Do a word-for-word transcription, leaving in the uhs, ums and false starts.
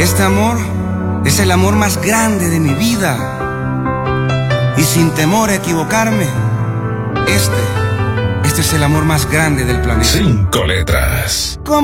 Este amor es el amor más grande de mi vida. Y sin temor a equivocarme, este, este es el amor más grande del planeta. Cinco letras.